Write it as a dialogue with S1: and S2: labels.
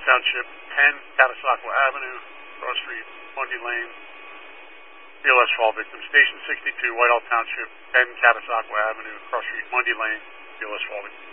S1: Township, 10 Catasauqua Avenue, Cross Street, Mundy Lane. BLS for all victims. Station 62, Whitehall Township, 10 Catasauqua Avenue, Cross Street, Mundy Lane. BLS for all victims.